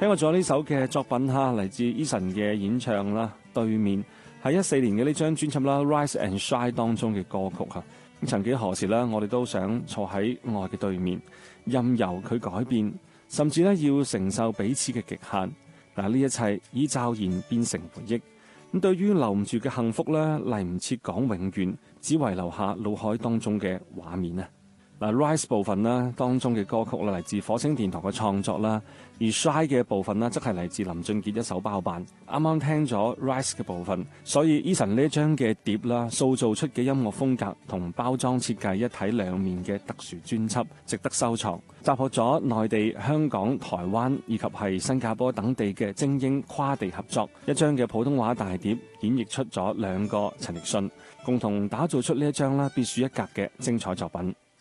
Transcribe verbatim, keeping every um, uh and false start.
聽過咗呢首嘅作品哈，嚟自 Eason 嘅演唱啦，對面係一四年嘅呢張專輯啦《Rise and Shine》當中嘅歌曲哈。曾幾何時咧，我哋都想坐喺愛嘅對面，任由佢改變，甚至咧要承受彼此嘅極限。但係呢一切已驟然變成回憶。咁對於留唔住嘅幸福咧，嚟唔切講永遠，只遺留下腦海當中嘅畫面啊！嗱 ，Rise 部分啦，當中嘅歌曲啦，嚟自火星電台嘅創作啦；而 Shine 嘅部分啦，則係嚟自林俊傑一手包辦。啱啱聽咗 Rise 嘅部分，所以 Eason 呢一張嘅碟啦，塑造出嘅音樂風格同包裝設計一體兩面嘅特殊專輯，值得收藏。集合咗內地、香港、台灣以及係新加坡等地嘅精英跨地合作，一張嘅普通話大碟演繹出咗兩個陳奕迅，共同打造出呢一張啦別樹一格嘅精彩作品。